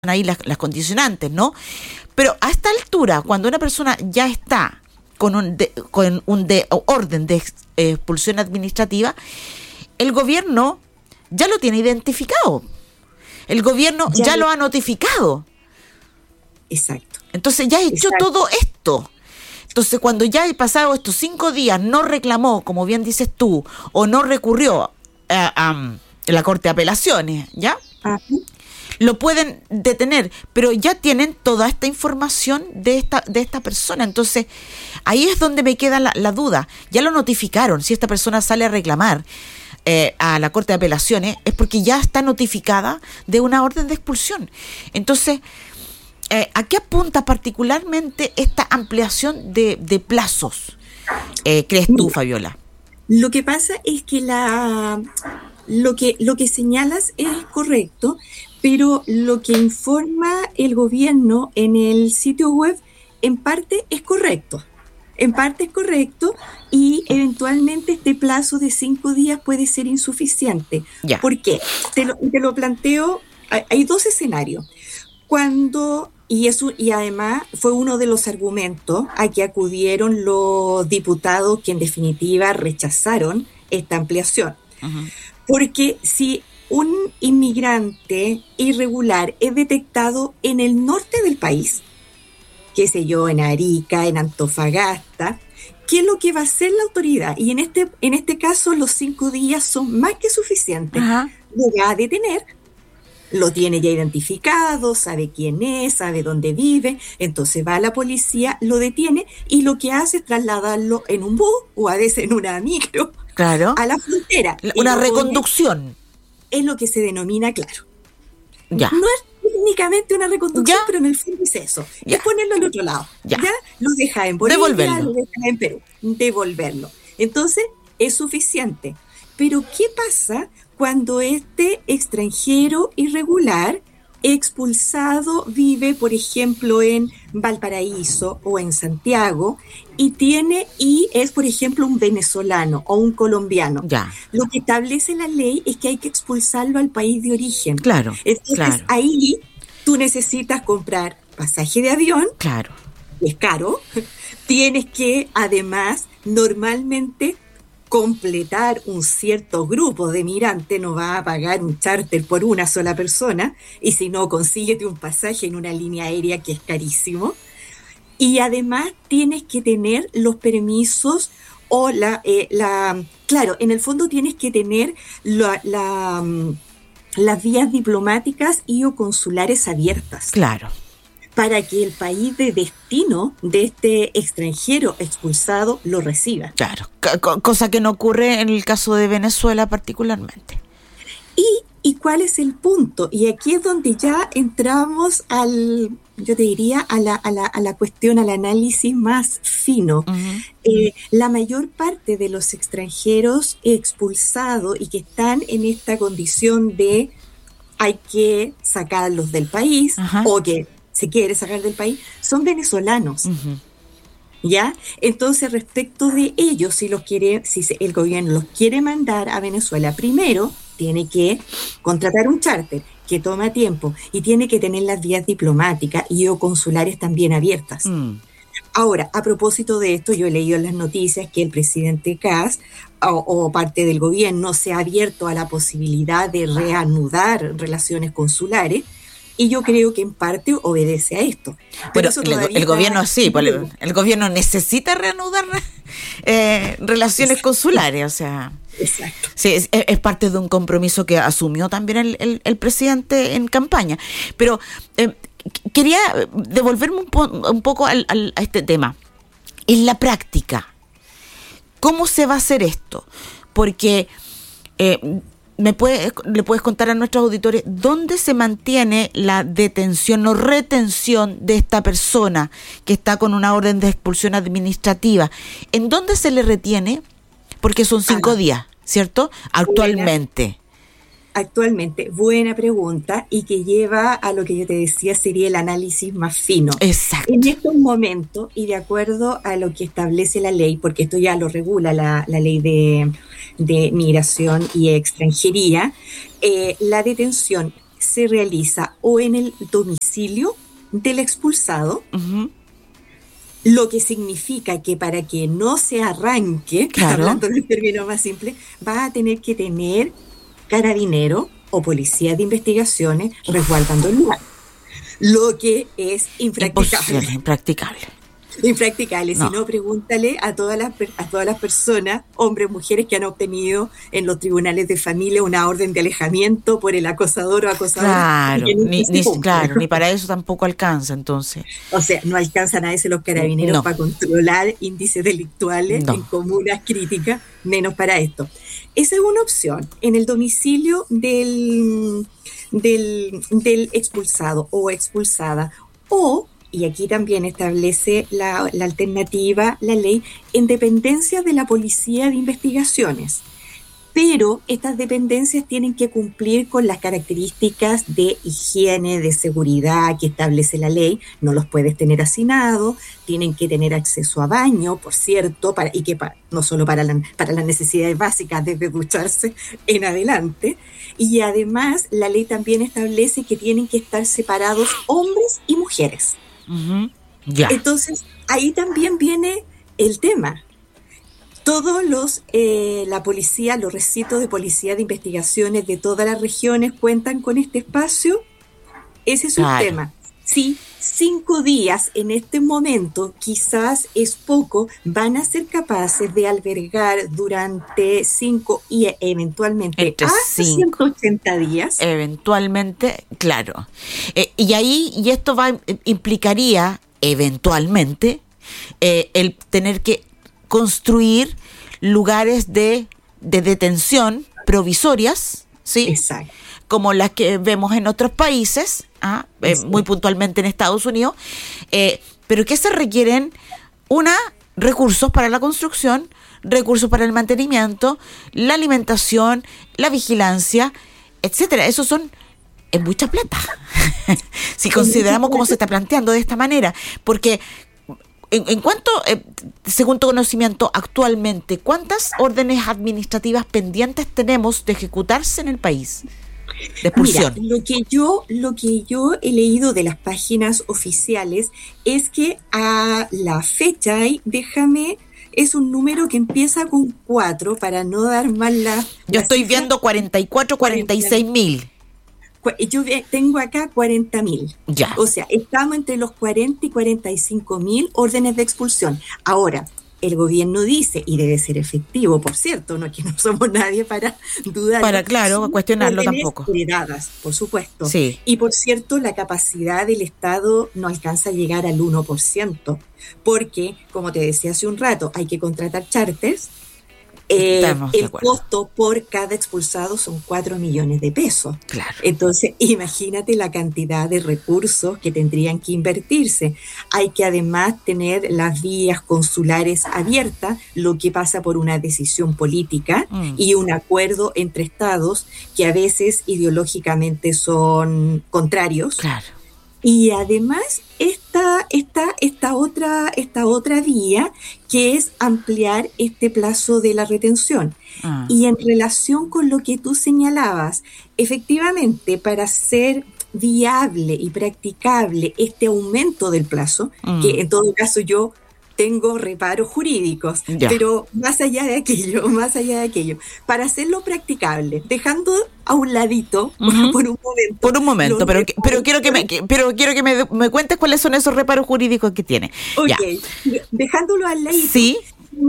ahí las condicionantes, ¿no? Pero a esta altura, cuando una persona ya está con un orden de expulsión administrativa, el gobierno ya lo tiene identificado. El gobierno ya lo ha notificado. Exacto. Entonces ya ha hecho todo esto. Entonces, cuando ya ha pasado estos 5 días, no reclamó, como bien dices tú, o no recurrió a la Corte de Apelaciones, ¿ya? Ajá. Lo pueden detener, pero ya tienen toda esta información de esta persona. Entonces, ahí es donde me queda la duda. Ya lo notificaron. Si esta persona sale a reclamar a la Corte de Apelaciones, es porque ya está notificada de una orden de expulsión. Entonces, ¿a qué apunta particularmente esta ampliación de plazos, crees tú, Fabiola? Lo que pasa es que lo que señalas es correcto, pero lo que informa el gobierno en el sitio web en parte es correcto. En parte es correcto y eventualmente este plazo de 5 días puede ser insuficiente. Ya. ¿Por qué? Te lo planteo, hay 2 escenarios. Y además fue uno de los argumentos a que acudieron los diputados que en definitiva rechazaron esta ampliación. Uh-huh. Porque si un inmigrante irregular es detectado en el norte del país, qué sé yo, en Arica, en Antofagasta, ¿qué es lo que va a hacer la autoridad? Y en este caso los 5 días son más que suficientes. Uh-huh. Lo va a detener, lo tiene ya identificado, sabe quién es, sabe dónde vive, entonces va a la policía, lo detiene y lo que hace es trasladarlo en un bus o a veces en una micro, claro, a la frontera. Una reconducción. Es lo que se denomina, claro. Ya. No es únicamente una reconducción, pero en el fondo es eso. Ya. Es ponerlo al otro lado. Ya. Lo deja en Bolivia, lo deja en Perú. Devolverlo. Entonces, es suficiente. Pero, ¿qué pasa cuando este extranjero irregular expulsado vive, por ejemplo, en Valparaíso o en Santiago y es, por ejemplo, un venezolano o un colombiano? Ya. Lo que establece la ley es que hay que expulsarlo al país de origen. Claro. Entonces, ahí tú necesitas comprar pasaje de avión. Claro. Es caro. Tienes que, además, normalmente completar un cierto grupo de migrantes, no va a pagar un charter por una sola persona, y si no, consíguete un pasaje en una línea aérea que es carísimo. Y además tienes que tener los permisos o claro, en el fondo tienes que tener las vías diplomáticas y o consulares abiertas. Claro. Para que el país de destino de este extranjero expulsado lo reciba. Claro, cosa que no ocurre en el caso de Venezuela particularmente. ¿Y cuál es el punto? Y aquí es donde ya entramos yo te diría, a la cuestión, al análisis más fino. Uh-huh. La mayor parte de los extranjeros expulsados y que están en esta condición de hay que sacarlos del país, uh-huh, o que se quiere sacar del país, son venezolanos. Uh-huh. ¿Ya? Entonces, respecto de ellos, si el gobierno los quiere mandar a Venezuela, primero tiene que contratar un charter que toma tiempo y tiene que tener las vías diplomáticas y o consulares también abiertas. Ahora, a propósito de esto, yo he leído en las noticias que el presidente Kast o parte del gobierno se ha abierto a la posibilidad de reanudar relaciones consulares. Y yo creo que en parte obedece a esto. Pero el gobierno sí, el gobierno necesita reanudar relaciones Exacto. consulares, o sea. Exacto. Sí, es parte de un compromiso que asumió también el presidente en campaña. Pero quería devolverme un poco a este tema. En la práctica, ¿cómo se va a hacer esto? Porque le puedes contar a nuestros auditores dónde se mantiene la detención o retención de esta persona que está con una orden de expulsión administrativa. ¿En dónde se le retiene? Porque son 5 días, ¿cierto? Actualmente. Actualmente, buena pregunta, y que lleva a lo que yo te decía sería el análisis más fino. Exacto. En estos momentos, y de acuerdo a lo que establece la ley, porque esto ya lo regula la ley de migración y extranjería, la detención se realiza o en el domicilio del expulsado, lo que significa que para que no se arranque, hablando del término más simple, va a tener que tener carabinero o policía de investigaciones resguardando el lugar, lo que es impracticable. Impracticable. No. Si no, pregúntale a todas las personas, hombres, mujeres, que han obtenido en los tribunales de familia una orden de alejamiento por el acosador o acosadora. Claro, ni para eso tampoco alcanza, entonces. O sea, no alcanzan a veces los carabineros para controlar índices delictuales en comunas críticas, menos para esto. Esa es una opción, en el domicilio del expulsado o expulsada, y aquí también establece la alternativa, la ley, en dependencias de la Policía de Investigaciones. Pero estas dependencias tienen que cumplir con las características de higiene, de seguridad que establece la ley. No los puedes tener hacinados, tienen que tener acceso a baño, por cierto, no solo para las necesidades básicas, desde ducharse en adelante. Y además, la ley también establece que tienen que estar separados hombres y mujeres. Entonces, ahí también viene el tema. Todos la policía, los recintos de policía de investigaciones de todas las regiones cuentan con este espacio. Ese es un tema. Si 5 días en este momento quizás es poco, van a ser capaces de albergar durante 5 y eventualmente hasta 180 días. Eventualmente, claro. Y esto implicaría eventualmente el tener que construir lugares de detención provisorias, ¿sí? Exacto. Como las que vemos en otros países, muy puntualmente en Estados Unidos, pero que se requieren recursos para la construcción, recursos para el mantenimiento, la alimentación, la vigilancia, etcétera. Eso es mucha plata, si consideramos cómo se está planteando de esta manera, porque en cuanto, según tu conocimiento, actualmente, ¿cuántas órdenes administrativas pendientes tenemos de ejecutarse en el país de expulsión? Mira, lo que yo he leído de las páginas oficiales es que a la fecha es un número que empieza con 4, para no dar mal Yo estoy viendo 44, 46 mil. Yo tengo acá 40.000. Ya. O sea, estamos entre los 40 y 45.000 órdenes de expulsión. Ahora, el gobierno dice, y debe ser efectivo, por cierto, no es que no somos nadie para dudar. Para, claro, cuestionarlo tampoco. Heredadas, por supuesto. Sí. Y por cierto, la capacidad del Estado no alcanza a llegar al 1%, porque, como te decía hace un rato, hay que contratar charters. El costo por cada expulsado son 4 millones de pesos. Claro. Entonces, imagínate la cantidad de recursos que tendrían que invertirse. Hay que además tener las vías consulares abiertas, lo que pasa por una decisión política y un acuerdo entre estados que a veces ideológicamente son contrarios. Claro. Y además esta otra vía, que es ampliar este plazo de la retención. Y en relación con lo que tú señalabas, efectivamente, para ser viable y practicable este aumento del plazo, que en todo caso yo tengo reparos jurídicos, pero más allá de aquello, para hacerlo practicable, dejando a un ladito por un momento, pero quiero que me cuentes cuáles son esos reparos jurídicos que tiene. Okay. Dejándolo al ladito, ¿sí?